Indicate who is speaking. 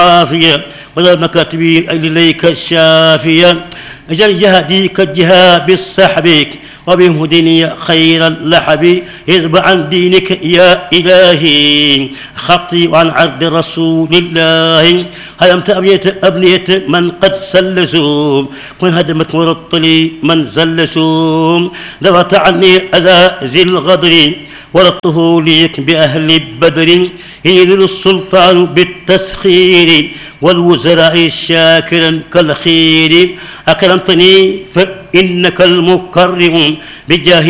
Speaker 1: عافية ولا المكاتب إليك الشافية اجعل جهدي كالجهاد بالسحب وبهدني خير اللحب اذب عن دينك يا إلهي خطي وعن عرض رسول الله هدمت أبنية من قد سلسوا كن هدمت مرطلي من زلسوا دفعت عني أذى ذي الغدر ورطه ليك بأهل بدر ينل السلطان بالتسخير والوزراء شاكرا كالخير أكرمتني فإنك المكرم بجاه